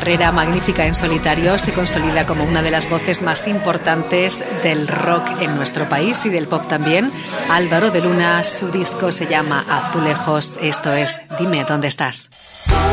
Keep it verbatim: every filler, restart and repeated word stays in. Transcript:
carrera magnífica en solitario se consolida como una de las voces más importantes del rock en nuestro país y del pop también. Álvaro de Luna, su disco se llama Azulejos, esto es Dime dónde estás.